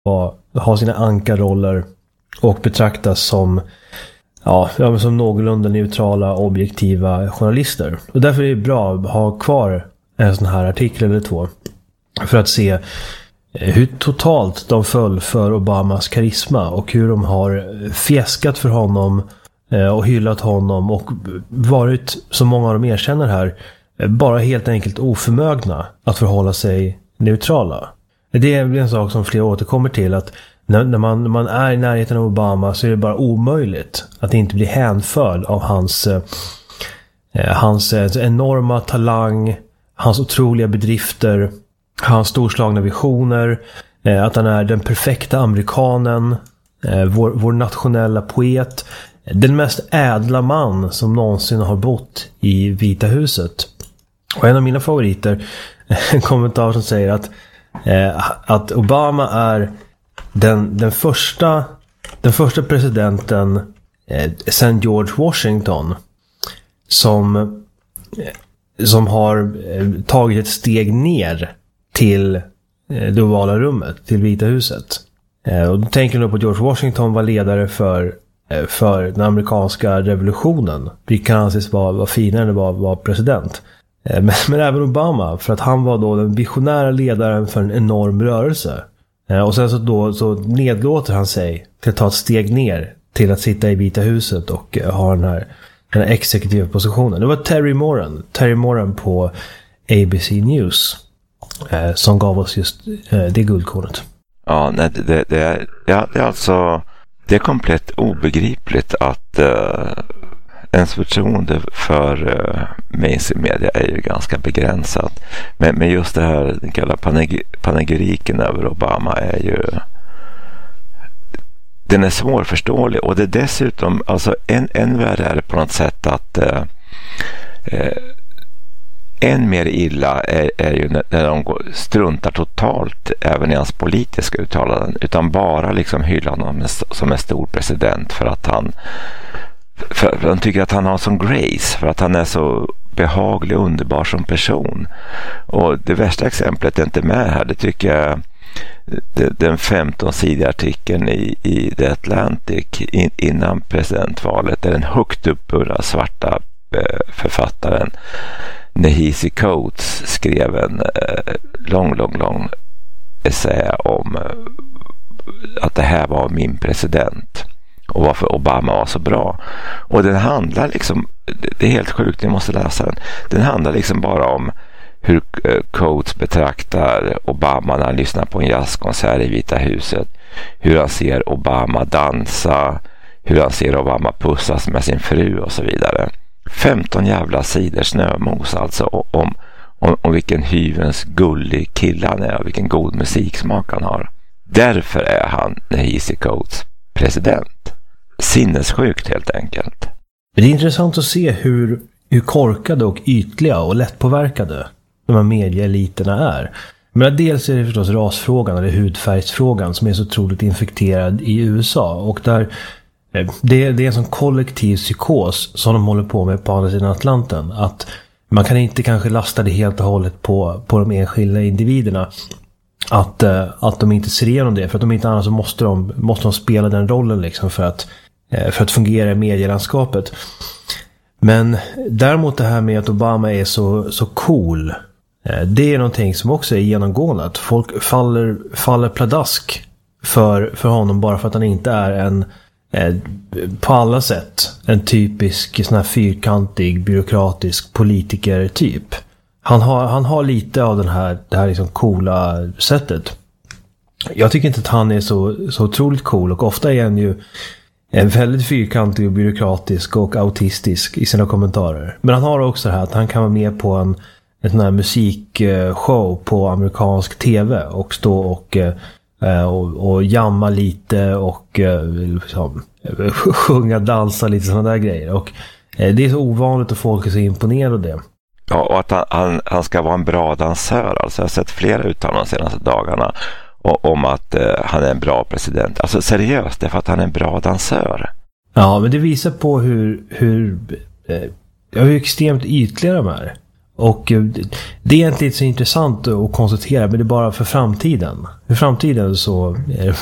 ha sina ankarroller och betraktas som som någorlunda neutrala, objektiva journalister. Och därför är det bra att ha kvar en sån här artikel eller två för att se hur totalt de föll för Obamas karisma och hur de har fjäskat för honom och hyllat honom och varit, som många av dem erkänner här, bara helt enkelt oförmögna att förhålla sig neutrala. Det är en sak som flera återkommer till, att när man är i närheten av Obama så är det bara omöjligt att inte bli hänförd av hans enorma talang, hans otroliga bedrifter, hans storslagna visioner, att han är den perfekta amerikanen, vår nationella poet, den mest ädla man som någonsin har bott i Vita huset. Och en av mina favoriter, en kommentar som säger att Obama är den första presidenten sedan George Washington som har tagit ett steg ner till det ovala rummet, till Vita huset. Och då tänker jag på att George Washington var ledare för den amerikanska revolutionen. Det kan anses vara finare än att vara president. Men även Obama, för att han var då den visionära ledaren för en enorm rörelse. Och sen så nedlåter han sig till att ta ett steg ner till att sitta i Vita huset och ha den här exekutiva positionen. Det var Terry Moran på ABC News som gav oss just det guldkornet. Ja, nej, det är alltså, det är komplett obegripligt att ens förtroende för mainstream media är ju ganska begränsat. Men just det här, den kalla panegyriken över Obama är ju, den är svårförståelig, och det är dessutom, alltså än värre är det på något sätt att än mer illa är ju när de struntar totalt även i hans politiska uttalanden, utan bara liksom hyllar honom som en stor president för att för de tycker att han har sån grace, för att han är så behaglig och underbar som person. Och det värsta exemplet är inte med här, det tycker jag den 15-sidiga artikeln i The Atlantic innan presidentvalet, där den högt uppburra svarta författaren Nehisi Coates skrev en lång essä om att det här var min president och varför Obama var så bra. Och den handlar liksom, det är helt sjukt, ni måste läsa den. Den handlar liksom bara om hur Coates betraktar Obama när han lyssnar på en jazzkonsert i Vita huset, hur han ser Obama dansa, hur han ser Obama pussas med sin fru och så vidare. 15 jävla sidor snömos alltså om vilken hyvens gullig kille han är och vilken god musiksmak han har. Därför är han Nehisi Coates president. Sinnessjukt helt enkelt. Det är intressant att se hur korkade och ytliga och lättpåverkade de här medieeliterna är. Men dels är det förstås rasfrågan eller hudfärgsfrågan som är så otroligt infekterad i USA, och där det är en sån kollektiv psykos som de håller på med på andra sidan Atlanten, att man kan inte kanske lasta det helt och hållet på de enskilda individerna att de inte ser igenom det, för att de inte, annars så måste de spela den rollen liksom för att fungera i medielandskapet. Men däremot det här med att Obama är så cool, det är någonting som också är genomgående, att folk faller pladask för honom bara för att han inte är på alla sätt en typisk sån här fyrkantig byråkratisk politiker typ. Han har lite av det här liksom coola sättet. Jag tycker inte att han är så otroligt cool, och ofta är han ju väldigt fyrkantig och byråkratisk och autistisk i sina kommentarer. Men han har också det här att han kan vara med på en sån här musikshow på amerikansk tv och stå och jamma lite och liksom, sjunga, dansa lite, sådana där grejer. Och det är så ovanligt och folk är så imponerade av det. Ja, och att han ska vara en bra dansör. Alltså jag har sett flera uttalanden de senaste dagarna om att han är en bra president. Alltså seriöst, det är för att han är en bra dansör. Ja, men det visar på hur extremt ytliga de är. Och det är inte så intressant att konstatera, men det är bara för framtiden. För framtiden så är det